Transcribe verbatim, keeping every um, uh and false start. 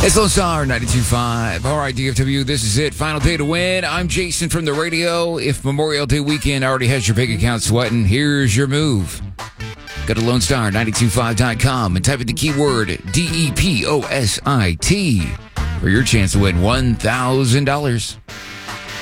It's Lone Star ninety-two point five. All right, D F W, this is it. Final day to win. I'm Jason from the radio. If Memorial Day weekend already has your bank account sweating, here's your move. Go to Lone Star nine two five dot com and type in the keyword D E P O S I T for your chance to win one thousand dollars.